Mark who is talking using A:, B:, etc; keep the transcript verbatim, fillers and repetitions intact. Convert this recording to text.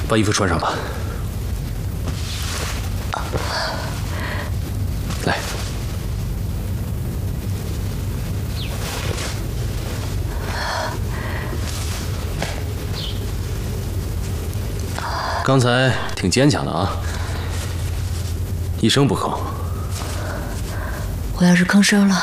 A: 把衣服穿上吧。来。 刚才挺坚强的啊，一声不吭。
B: 我要是吭声了，